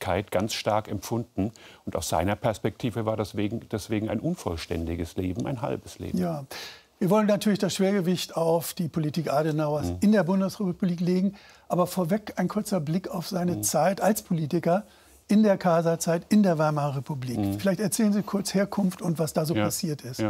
Öffentlichkeit ganz stark empfunden. Und aus seiner Perspektive war das deswegen ein unvollständiges Leben, ein halbes Leben. Ja. Wir wollen natürlich das Schwergewicht auf die Politik Adenauers in der Bundesrepublik legen. Aber vorweg ein kurzer Blick auf seine Zeit als Politiker in der Kaiserzeit, in der Weimarer Republik. Vielleicht erzählen Sie kurz Herkunft und was da so passiert ist.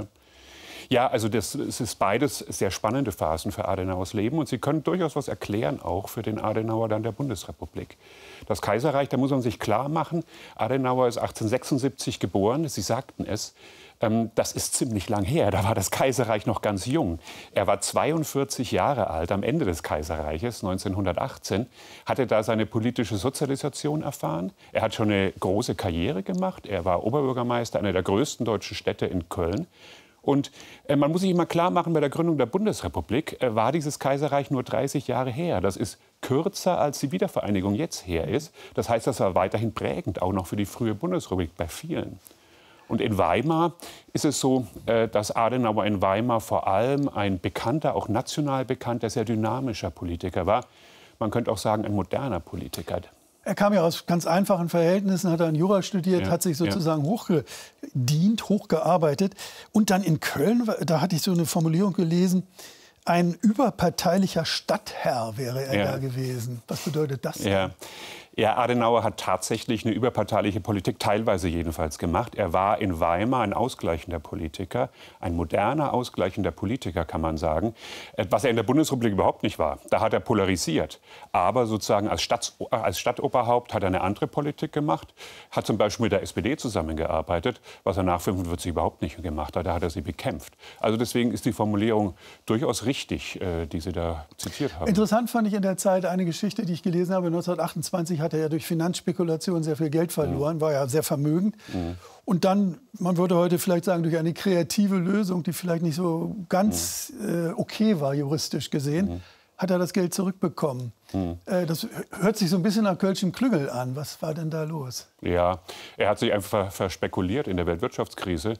Ja, also es ist beides sehr spannende Phasen für Adenauers Leben. Und sie können durchaus was erklären, auch für den Adenauer dann der Bundesrepublik. Das Kaiserreich, da muss man sich klar machen, Adenauer ist 1876 geboren, Sie sagten es. Das ist ziemlich lang her, da war das Kaiserreich noch ganz jung. Er war 42 Jahre alt am Ende des Kaiserreiches, 1918, hatte da seine politische Sozialisation erfahren. Er hat schon eine große Karriere gemacht. Er war Oberbürgermeister einer der größten deutschen Städte in Köln. Und man muss sich immer klar machen, bei der Gründung der Bundesrepublik war dieses Kaiserreich nur 30 Jahre her. Das ist kürzer, als die Wiedervereinigung jetzt her ist. Das heißt, das war weiterhin prägend, auch noch für die frühe Bundesrepublik bei vielen. Und in Weimar ist es so, dass Adenauer in Weimar vor allem ein bekannter, auch national bekannter, sehr dynamischer Politiker war. Man könnte auch sagen, ein moderner Politiker. Er kam ja aus ganz einfachen Verhältnissen, hat dann Jura studiert, hat sich sozusagen hochgedient, hochgearbeitet. Und dann in Köln, da hatte ich so eine Formulierung gelesen, ein überparteilicher Stadtherr wäre er da gewesen. Was bedeutet das denn? Ja, Adenauer hat tatsächlich eine überparteiliche Politik, teilweise jedenfalls, gemacht. Er war in Weimar ein ausgleichender Politiker, ein moderner ausgleichender Politiker, kann man sagen, was er in der Bundesrepublik überhaupt nicht war. Da hat er polarisiert. Aber sozusagen als Stadtoberhaupt hat er eine andere Politik gemacht, hat zum Beispiel mit der SPD zusammengearbeitet, was er nach 1945 überhaupt nicht gemacht hat. Da hat er sie bekämpft. Also deswegen ist die Formulierung durchaus richtig, die Sie da zitiert haben. Interessant fand ich in der Zeit eine Geschichte, die ich gelesen habe, 1928 hat er ja durch Finanzspekulation sehr viel Geld verloren, war ja sehr vermögend. Und dann, man würde heute vielleicht sagen, durch eine kreative Lösung, die vielleicht nicht so ganz okay war, juristisch gesehen, hat er das Geld zurückbekommen. Das hört sich so ein bisschen nach Kölschem Klüngel an. Was war denn da los? Ja, er hat sich einfach verspekuliert in der Weltwirtschaftskrise.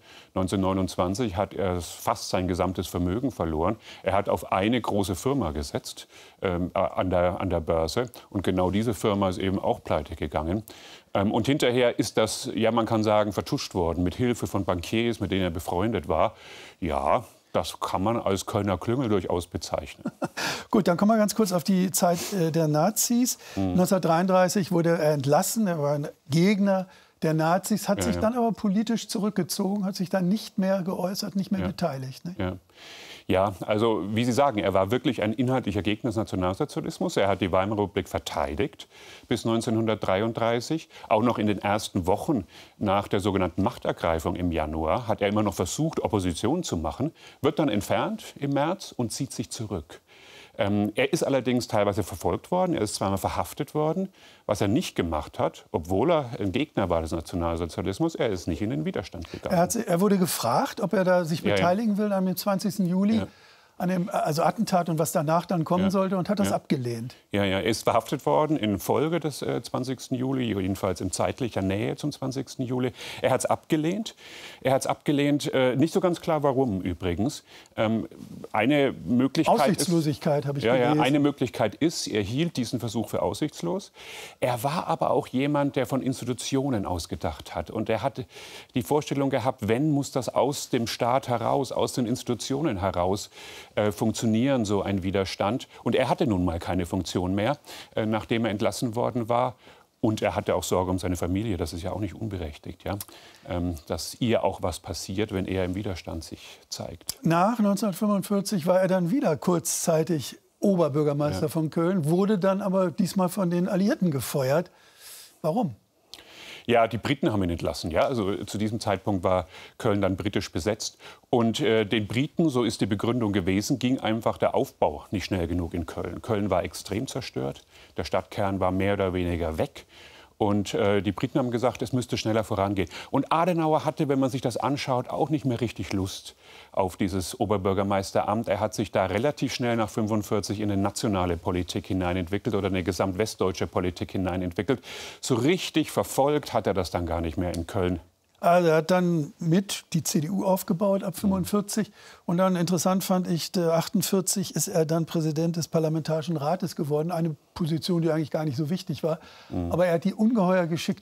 1929 hat er fast sein gesamtes Vermögen verloren. Er hat auf eine große Firma gesetzt an der Börse. Und genau diese Firma ist eben auch pleite gegangen. Und hinterher ist das, ja, man kann sagen, vertuscht worden mit Hilfe von Bankiers, mit denen er befreundet war. Ja, das kann man als Kölner Klüngel durchaus bezeichnen. Gut, dann kommen wir ganz kurz auf die Zeit der Nazis. 1933 wurde er entlassen, er war ein Gegner der Nazis, hat sich dann aber politisch zurückgezogen, hat sich dann nicht mehr geäußert, nicht mehr beteiligt. Ne? Ja, also wie Sie sagen, er war wirklich ein inhaltlicher Gegner des Nationalsozialismus. Er hat die Weimarer Republik verteidigt bis 1933. Auch noch in den ersten Wochen nach der sogenannten Machtergreifung im Januar hat er immer noch versucht, Opposition zu machen, wird dann entfernt im März und zieht sich zurück. Er ist allerdings teilweise verfolgt worden, er ist zweimal verhaftet worden. Was er nicht gemacht hat, obwohl er ein Gegner war des Nationalsozialismus, er ist nicht in den Widerstand gegangen. Er wurde gefragt, ob er da sich beteiligen will am 20. Juli. An dem Attentat und was danach dann kommen sollte, und hat das abgelehnt. Ja, er ist verhaftet worden infolge des 20. Juli, jedenfalls in zeitlicher Nähe zum 20. Juli. Er hat es abgelehnt. Nicht so ganz klar, warum übrigens. Eine Möglichkeit Aussichtslosigkeit habe ich gelesen. Eine Möglichkeit ist, er hielt diesen Versuch für aussichtslos. Er war aber auch jemand, der von Institutionen ausgedacht hat. Und er hatte die Vorstellung gehabt, wenn, muss das aus dem Staat heraus, aus den Institutionen heraus funktionieren, so ein Widerstand. Und er hatte nun mal keine Funktion mehr, nachdem er entlassen worden war. Und er hatte auch Sorge um seine Familie, das ist ja auch nicht unberechtigt, ja? Dass ihr auch was passiert, wenn er im Widerstand sich zeigt. Nach 1945 war er dann wieder kurzzeitig Oberbürgermeister von Köln, wurde dann aber diesmal von den Alliierten gefeuert. Warum? Ja, die Briten haben ihn entlassen. Ja? Also zu diesem Zeitpunkt war Köln dann britisch besetzt. Und den Briten, so ist die Begründung gewesen, ging einfach der Aufbau nicht schnell genug in Köln. Köln war extrem zerstört. Der Stadtkern war mehr oder weniger weg. Und die Briten haben gesagt, es müsste schneller vorangehen. Und Adenauer hatte, wenn man sich das anschaut, auch nicht mehr richtig Lust auf dieses Oberbürgermeisteramt. Er hat sich da relativ schnell nach 1945 in eine nationale Politik hineinentwickelt oder eine gesamtwestdeutsche Politik hineinentwickelt. So richtig verfolgt hat er das dann gar nicht mehr in Köln. Also er hat dann mit die CDU aufgebaut ab 1945. Und dann interessant fand ich, 1948 ist er dann Präsident des Parlamentarischen Rates geworden. Eine Position, die eigentlich gar nicht so wichtig war. Aber er hat die ungeheuer geschickt